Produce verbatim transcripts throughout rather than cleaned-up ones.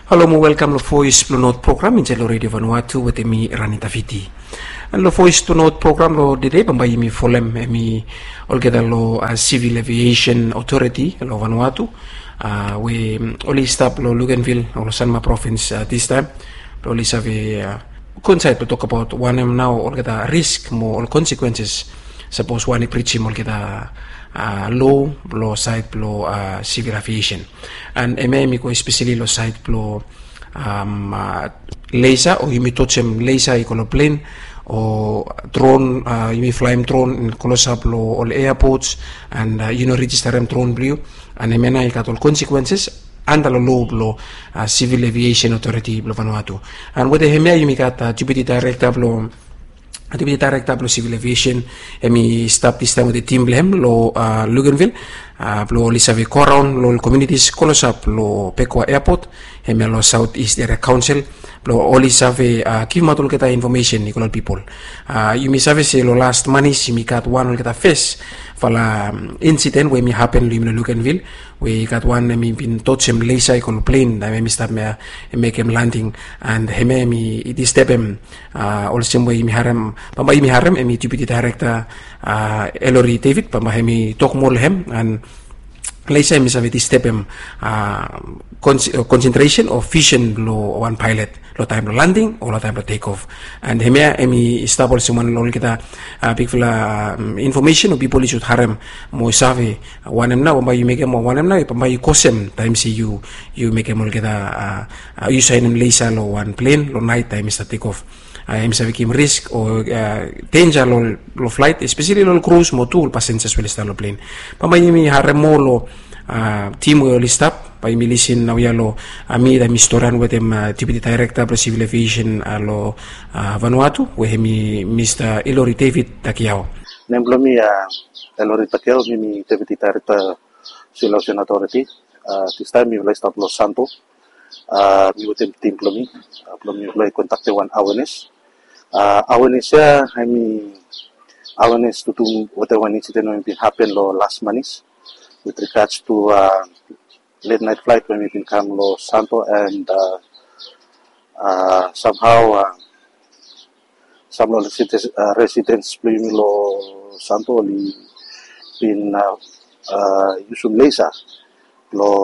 Hello mo welcome lo Voice to Note program in Jelo Radio Vanuatu with me Rani Taviti. And lo Voice to Note program lo dide bambayi mi folem mi olgeda lo uh, Civil Aviation Authority lo Vanuatu. Uh, we only stop lo Luganville or Sanma province uh, this time. Lo only have uh, concept to talk about one am now olgeda risk mo or consequences. Suppose one preaching olgeda Uh, law, law side law uh, civil aviation, and eme ko especially law side law um, uh, laser or yumi tochem laser ikolo plane or drone uh, yumi flying drone in kolosap law all airports and uh, you know register them drone blue and eme na ikatol consequences and the law law uh, civil aviation authority law Vanuatu and with the hemia yumi kat uh, deputy director law Deputy Director of Civil Aviation, emi stop this time with the team blem lo uh, Luganville, uh, lo Lisave Coron, lo communities Kolosap, lo Pekwa Airport, emi lo Southeast Area Council, lo Olisave uh, give matul kita information Nikolal people. Uh, you may say lo last money si mi kat one kita face fala um, incident we mi happen lo Luganville, we got one emi bin touchem laser ikol plane, da mi stop me make him landing and heme mi it is step him uh, also we mi haram pambayi mi haram emi deputy director uh, Ellery David pambayi mi talk more hem and laser mi sabi step him uh, con concentration of vision lo one pilot lo time lo landing or lo time lo take off and hemia emi stop also man lo kita uh, big fila um, information of people should haram mo sabi one em na pambayi make mo one em na pambayi kosem time see you you make mo kita uh, uh, you sign em laser lo one plane lo night time is take off Uh, em sabi kim risk o uh, danger lo, lo flight especially lo cruise mo tool passengers will start lo plane pamay mi harem mo lo uh, team will stop pay mi listen na lo ami da mi storan with them uh, deputy director of civil aviation uh, lo uh, Vanuatu we mi Mister Ellery David Takiao nemblo mi uh, Ellery Takiao mi mi deputy director civil aviation authority uh, this time mi will start lo Santo uh, mi wotem team plomi uh, plomi will contact one awareness Uh, awareness ya, I mean, awareness to do whatever incident when it happened lo last month with regards to uh, late night flight when we been come lo Santo and uh, uh, somehow uh, some lo residents, uh, residents playing lo Santo li been uh, uh, using laser lo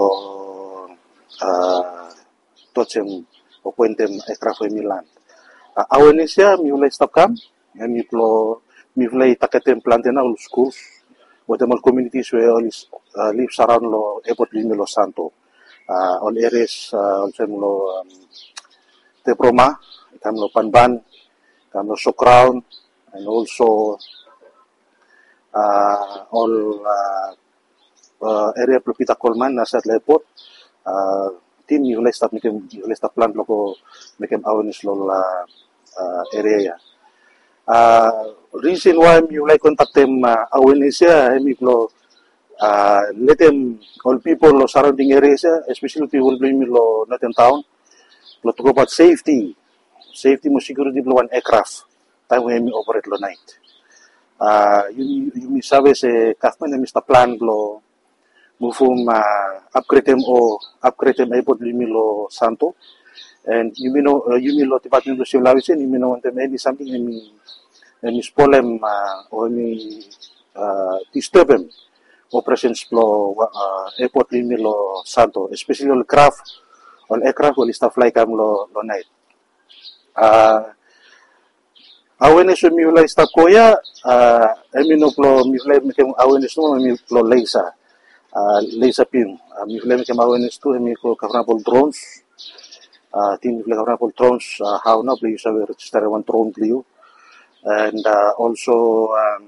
uh, touchem o puentem aircraft when land. Uh, awareness ya mi ulay stop cam and mi plo mi ulay taketem plante na ul schools whatever communities where all is uh, live around lo airport limi lo Santo uh, all areas uh, also lo um, Teproma kam lo Panban kam lo Socrown and also uh, all uh, uh, area Plupita Colman nasa airport uh, team mi ulay stop mi ulay stop plan lo ko mekem awareness lo la uh, area ya. Uh, reason why you like contact them uh, awareness ya, I mean lo uh, let them all people lo surrounding areas ya, especially people living lo northern town, lo talk about safety, safety mo security lo one aircraft, time when we operate lo night. Uh, you you mi sabi se government na mista plan lo move from uh, upgrade them or upgrade them airport living lo Santo. And you may know, uh, you may know Department of Civil Aviation, you may know maybe something any any spoil them uh, or any uh, disturb them operations flow uh, airport limit lo Santo, especially on craft, on aircraft will stuff like am lo lo night. Uh, awareness when you like stuff koya, uh, I mean no lo you like make awareness no, I mean lo laser, uh, laser pin, uh, you like make awareness too, I mean ko kavrapol drones. Uh, team like drones, uh, how now please have register one drone blue, and uh, also um,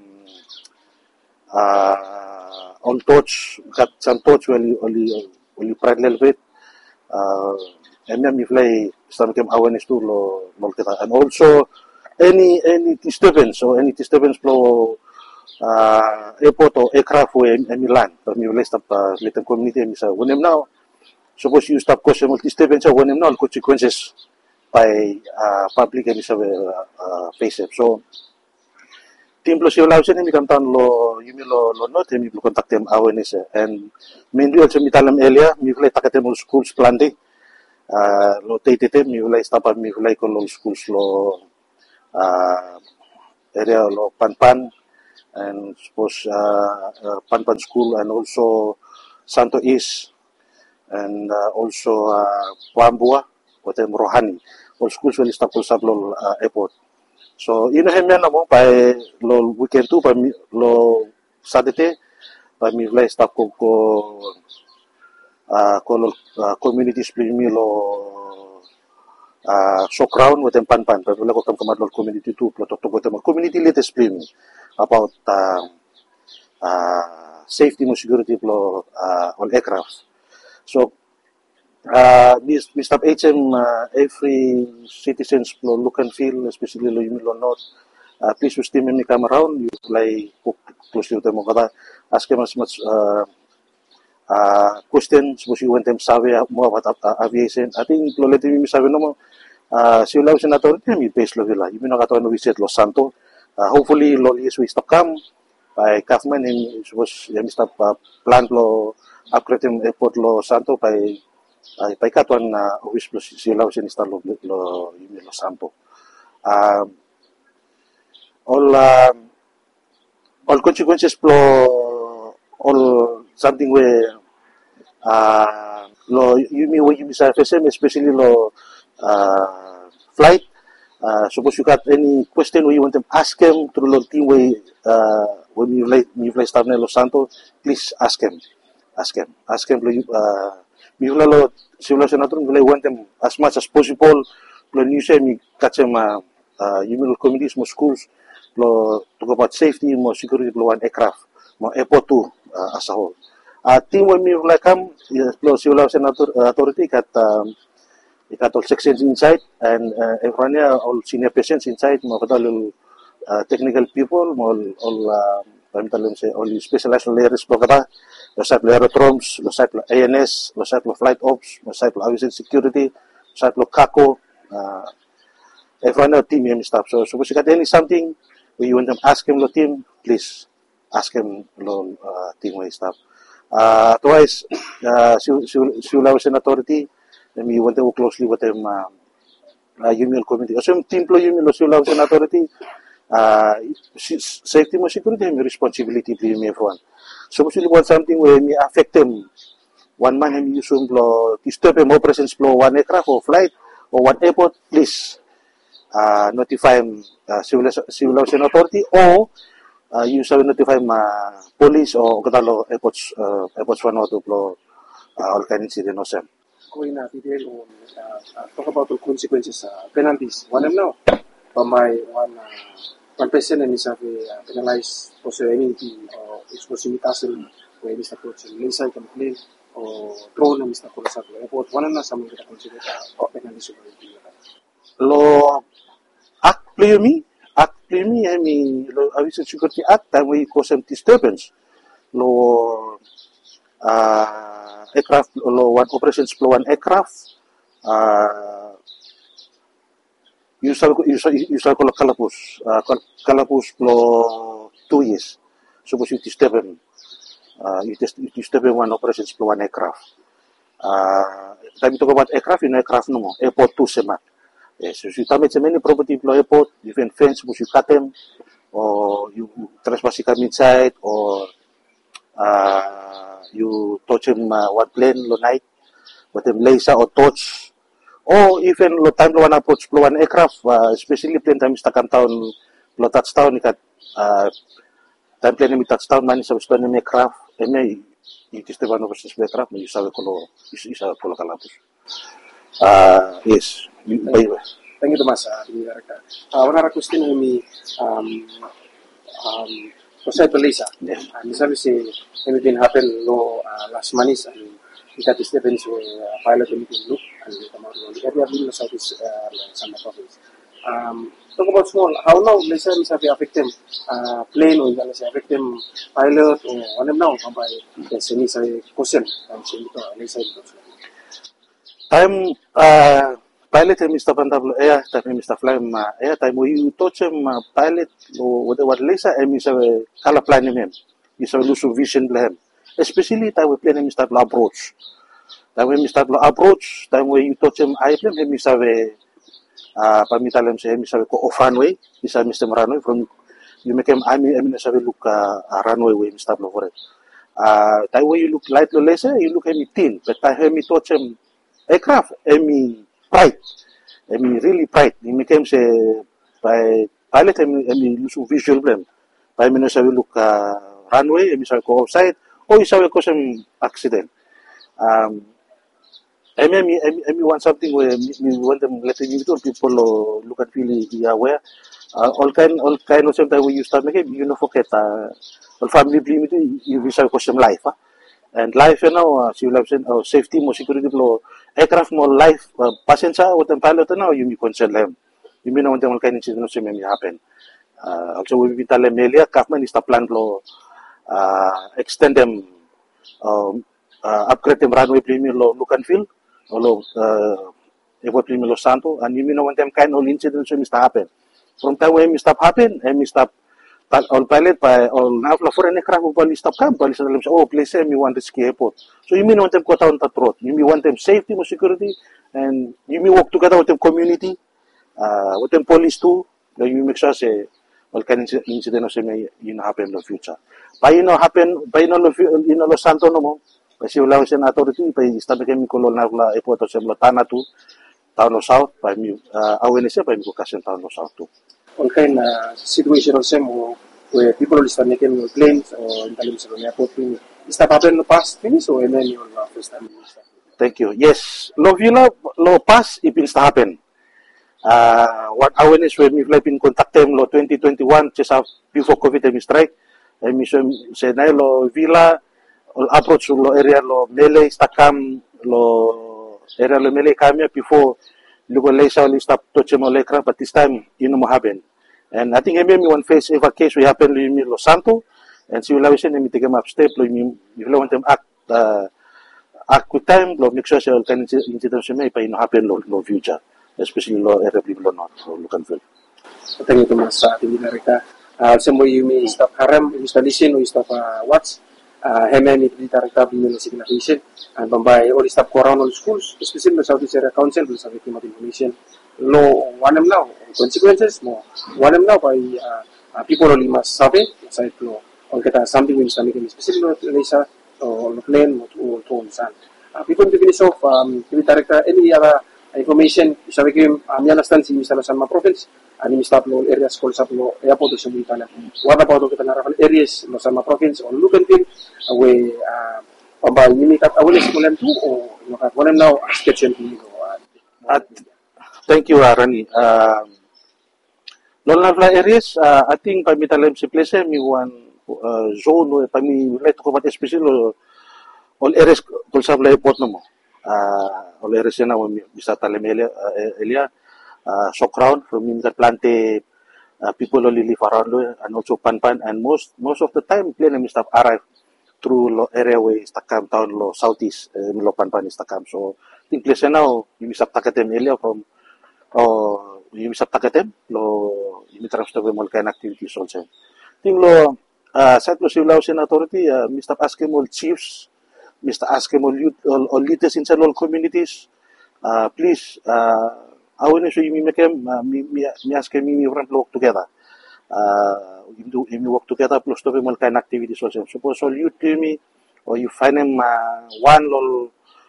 uh, all touch got some touch only only only pride little bit. Uh, and then we play some awareness to lo multiple, and also any any disturbance or any disturbance flow uh, airport or aircraft where any land, but we will stop uh, little community. So when them now. Suppose you stop causing disturbance when you know consequences by uh, public and uh, uh, face it. So, team plus civil aviation, kami kamtan lo, you may lo lo not, you may contact them awareness and mainly also mi talam area, mi play taketem schools planting uh, lo teitete mi ulai stapa mi ulai ko lo schools lo uh, area lo Panpan and suppose uh, uh, Panpan school and also Santo East and uh, also uh, Wambua watem Rohani. All schools will stop ko sablo uh, airport. So ino hemya na mo pa lo weekend tu pa lo Saturday pa mi ulai stop ko ko uh, ko lo uh, community split mi lo uh, so crown watem Panpan pa wala ko kam kamad lo community tu plo to watem community latest split about uh, uh, safety and security plo uh, on aircraft. So uh, Mister H M uh, every citizens plo look and feel, especially lo yumi lo not. Uh, please use team me come around. You play closely with them. Kata ask them as much uh, uh, questions. Suppose you want them sabi more about uh, aviation. I think lo leti mi sabi no mo. Uh, si ulaw senator mi base lo vila. Yumi no kato no visit Los Santos. Uh, hopefully lo yes we stop come by government in suppose yami stop uh, plan lo upgrade airport lo Santos by ay by katuan na uh, office lo sila sin install lo lo yumi lo Santos. Um, all uh, all consequences lo all something where uh, lo yumi we yumi sa F S M especially lo uh, flight. Uh, suppose you got any question or you want to ask him through the team way uh, when you fly you fly staff na Los Santos, please ask him, ask him, ask him. Uh, mi fly lo sila senator mi fly want them as much as possible. Lo new say mi catch him uh, uh, you know communities mo schools lo talk about safety mo security lo one aircraft mo airport too uh, as a whole. Uh, team when mi fly come lo sila senator uh, authority kat um, we got all sections inside, and uh, everyone here, all senior patients inside, more uh, technical people, more all, uh, say, all specialized layers, los site aerodromes, los site A N S, los site flight ops, los site aviation security, los site CACO, uh, everyone here, team and stuff. So, so if you got any something, where you want them ask him, the team, please ask him, the uh, team and stuff. Uh, otherwise, uh, Siulao Authority, and we want to work closely with them, uh, uh, union committee. So, team employee, union, Siulao Authority, uh, safety and security, and responsibility to everyone. So, we want something where we affect them. One man, and you should disturb him, more presence flow, one aircraft or flight, or one airport, please uh, notify him, uh, Siulao Authority, or uh, you shall notify him, uh, police or Katalo airports, uh, airports one or two, uh, all kind of incident or some. Going at it on uh, talk about the consequences, uh, penalties. One of now, but my one uh, one person and is have uh, penalized for serenity or exposing castle where Mister Coach and Lisa complain or thrown and Mister Coach at the airport. One of them some kita consider uh, penalties. Lo act play me, act play me. I mean, lo aviation security act time we cause some disturbance. Lo uh. aircraft lo one operations flow one aircraft uh usual usual usual ko kalapus uh, kalapus flow two years suppose you disturb him uh you just you disturb one operations flow one aircraft uh time talk about aircraft in aircraft no airport two sema yes so you damage many property flow airport even fence suppose you cut them or you trespass come inside or uh you touch him uh, one plane lo night with him laser or torch or even lo time lo one approach lo one aircraft uh, especially plane time is takam town lo touchdown ikat uh, time plane mi touchdown man sa gusto ni aircraft e may it is the one of the aircraft may isa ko lo isa ko lo kalapos uh yes thank you, thank you Tomas uh, uh, one other question mi um um Jose Pelisa, yes. And obviously everything happened no uh, last month and we got the Stephens uh, pilot meeting look and we come out on the area of the Southeast uh, Sama province. Um, talk about small, how now let's say have affect them uh, plane or let's say affect them pilot or one of them now by let's say it's a question and so let's say time uh pilot and Mister Pandablo air time Mister Flame uh, air time we you touch him uh, pilot or whatever laser and Mister color plan him Mister lose vision him especially time we plan Mister approach Time when we start lo approach, time when you touch him I plan, hemi save uh, pamitalem se hemi save ko ofan way, isa mi sem runway from you make him I mean I mean save look uh, uh, runway way mi start lo for it. Uh, time when you look light lo lese, you look hemi thin, but time hemi touch him aircraft, hemi bright, hemi really bright. He became se by pilot hemi hemi use visual blame. By mi save look uh, runway, hemi save ko offside, o isa ko some accident. Um, I mean, I mean, I mean, want something where we want them letting you people uh, look at really be aware. Uh, all kind, all kind of sometimes we use to make it, you know, forget. Uh, all family blame it, you wish I was some life. Huh? And life, you know, uh, civil aviation, uh, safety, more security, more aircraft, more life. Uh, passenger, what the pilot now, you may concern them. You may know what all kind of incidents may happen. Uh, also, we will tell them earlier, government is the plan to uh, extend them, um, uh, upgrade them runway premium look and feel. Although uh, it was Los Santos, and you know when them kind of incidents will happen. From time when we stop happen, and we stop all pilot by all now for foreign aircraft will stop come, police say, oh, please me want risky airport. So you mean want them cut on the road. You mean want them safety, more security, and you mean work together with them community, uh, with them police too. Then you make sure say all kind of incidents may you know happen in the future. By you know happen, by you know you know Los Santos no more. Kasi wala ko siya na authority, pa istabi kami ko na wala ipoto sa Tana to Town of South, pa mi awareness siya, pa mi ko kasi Town of South to. All kind of situation also mo where people will start making claims or in terms of airport thing. Is that happened in the past things or and then you will first time? Thank you. Yes, law villa law pass it will happen. Uh, what awareness when we have been contact them law twenty twenty-one just before COVID time strike, and mi say na law villa approach lo area lo mele stakam lo area lo mele kamya before lugo lesa li stop touch mo lekra but this time you know mo happen and I think maybe one face ever case we happen in Los Santos and si wala siya ni take up step lo mi want them act uh, act with time lo make sure siya kan incident siya may pa ino happen lo lo future especially lo area lo not so look and feel. Thank you so much sa ating Amerika. Uh, sa mo you may stop haram, you stop listen, you stop uh, watch. Uh, Hemen it director of signation and by all staff around all schools, especially the Southeast Area Council, will have information. Law one em now consequences more one em now by uh, uh, people only must survey side law or get uh, something which is making specific laser or plane or to understand. Uh, people to finish off um, director any other information sa game um, understand si Mister Sama province and Mister Lo areas called sa Lo airport sa Bulkana. What about kita narakan areas Lo Sama province or look and feel away uh pabay ni kat awareness mo lang to o makat wala now sketch and at thank you Rani. Um Lo na areas uh, I think pamitalem si place mi one uh, zone pami let ko pat especially all areas kung sa airport na mo. Uh, all areas na mo bisa talemele uh, elia uh, so crown from in the plante uh, people only live around and also Panpan and most most of the time plane and stuff arrive through lo area way Stakam town lo southeast uh, lo Panpan Stakam so I think place now you bisa takatem elia from oh you bisa takatem lo you transfer mo kind activities also think lo uh, sa lo civil authority uh, Mister asking all chiefs Mister asking all youth all, all leaders in all communities uh, please uh, awareness you make them uh, me me ask me me work together uh you do you work together plus to be more kind activities also suppose all you tell me or you find them uh, one little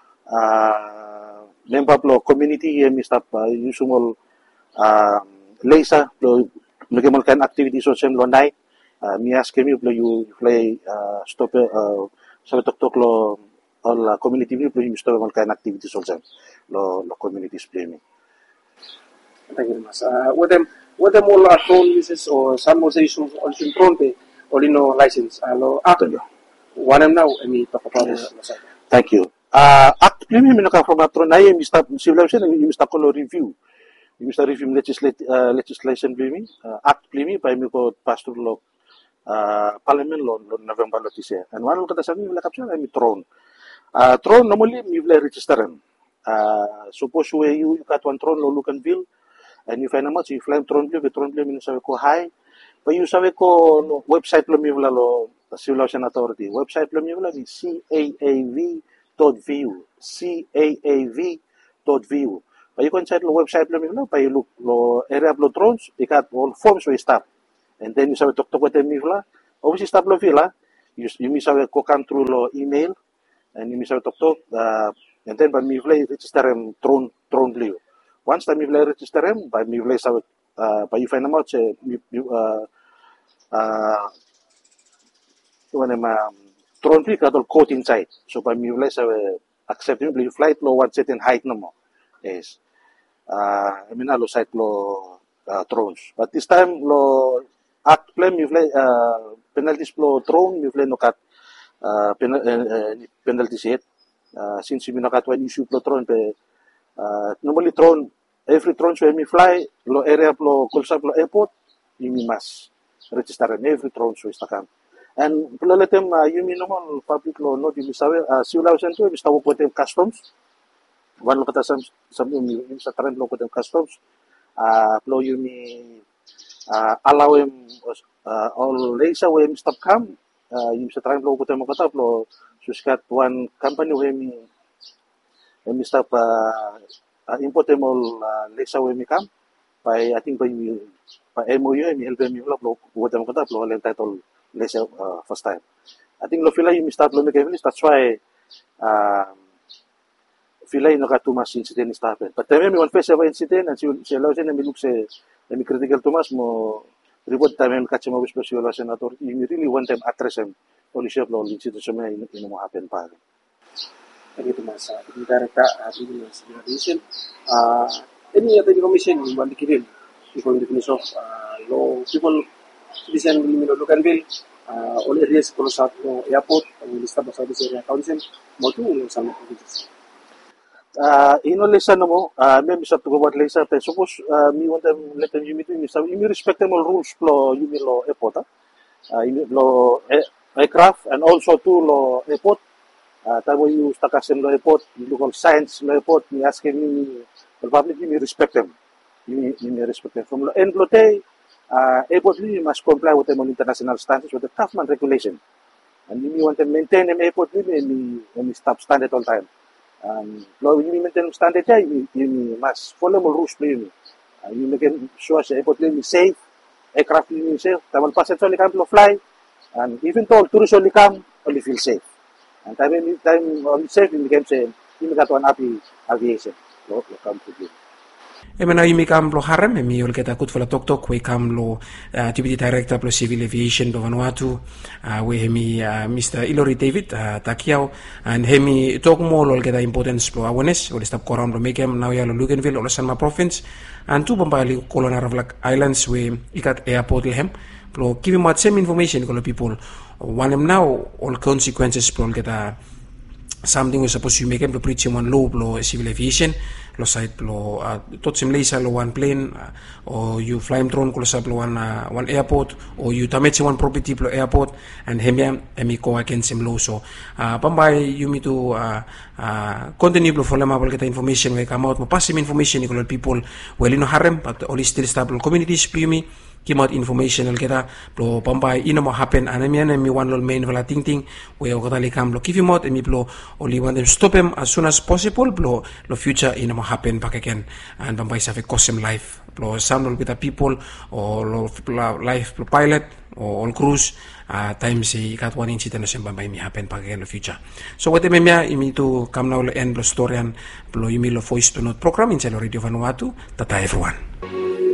uh member of community and Mister uh, you small uh laser lo make more kind activities also lo night uh, me ask me you play uh stop uh so tok tok lo all uh, community view you stop more kind activities also lo lo communities play me. Thank you very much. Uh, what them, what them all are drone uses or some organizations also drone pay or no license. Hello, after you. One em now, I mean, talk about yes. The Thank you. Uh, act play me naka from atron na yung Mister Civilization yung Mister Kolo review. Yung Mister review legislate uh, legislation play me uh, act play me pa mi ko pastor law uh, parliament law November lotise. And one kata sabi wala kapsa na mi throne. Uh, throne normally mi wala registeran. Uh, suppose we you you got one throne lo look and bill and you find out you fly throne bill throne bill mi sabi ko hi pa you sabi ko no, website lo mi wala lo Civil Authority website lo mi wala ni C A A V dot v u, C A A V dot v u. Pa you can check lo website lo mivla, pa you look lo area lo drones, ikat all forms we stop. And then you sabi tok tok with them mivla, obviously stop lo vila, you you mi sabi ko come through lo email, and you mi sabi tok tok, uh, and then pa mivla register em drone drone liu. Once the mivla register em, pa mivla sabi, uh, pa you find them out, say, you, uh, uh, when I'm um, drone flight kadol code inside. So by me realize I accept you flight lo one certain height no more. Yes. Uh, I mean alo site lo uh, drones. But this time lo act play me fly uh, penalties lo drone me fly no kat uh, pen, uh, penalties yet. Uh, since you kat one issue lo drone pe uh, normally drone every drone where me fly lo area lo kulsap lo airport you must register in every drone so istakam. And plaletem uh, you mean normal public law no di misawe uh, siulaw sento bis tawo ko tem customs one lo kata sam sam yung sa trend lo ko tem customs uh plo you me uh, allow him uh, all laser when stop come uh, yung sa trend lo ko tem kata plo suskat one company when me when me stop uh, uh, import them all uh, laser when me come by I think by by M O U me help them lo ko tem kata plo len title let's say uh, first time. I think lo feel like you start lo make that's why um feel like no got too much incident is happen. But time me one face of incident and she she allows in me look say me critical too much mo report time me catch mo wish plus you senator you really one time address him only share lo incident so me in mo happen pa. Thank you Tomas. Di director ating investigation. Uh any other information you want to give him before the definition of uh, law people citizen Limino Lucanville, uh, all areas close out to airport, and list of service area council, Motu, some provinces. Uh, ino lesa no mo, uh, me bisa to go what lesa, but suppose uh, me want them let them you meet me, so you respect them all rules lo you lo airport, uh, you lo aircraft and also to lo airport. Uh, tabo you stakasen lo airport, you look all science lo airport, me asking me, the public you respect them, you you respect them from lo end lo te. Uh, airport you must comply with them on international standards with the government regulation. And you want to maintain them airport you and you stop standard all time. Um, no, you maintain standard you, you must follow the rules you. Uh, you make sure the airport you safe, aircraft you safe, travel passengers only come to fly, and even though tourists only come, only feel safe. And time time only safe you can say you got one happy aviation. No, you come to you. E mena imi kam lo harem emi ol keta kut fala tok tok we kam lo uh, deputy director pro civil aviation do Vanuatu uh, we hemi uh, Mister Ilori David uh, Takiao and hemi tok mo ol keta importance pro awareness ol stop koram lo mekem now ya lo Luganville ol Sanma province and tu bombali Colon Aravlak Islands we ikat airport lehem pro give him same information ko people one em now all consequences pro ol keta something we supposed to make him to preach him one law lo civil aviation lo site lo uh, tot sim leisa lo one plane uh, or you fly him drone ko sab lo one uh, one airport or you damage one property lo airport and hemia emi ko against him law so uh, pambay you me to uh, uh, continue lo follow mabal kita information we come out mo pass him information ko people well no harem but only still stable communities me give out information al kita lo pambay ino mo happen anemian emi one lo main wala ting ting we o katali kam lo give him out emi lo only want them stop him as soon as possible lo lo future ino mo happen back again and pambay sa fe cost him life lo some lo kita people or lo life lo pilot or all cruise uh, time si kat one incident na pambay mi happen back again lo future so what emi mia imi to come now lo end lo storyan lo imi lo voice to note program in Chelo Radio Vanuatu tata everyone.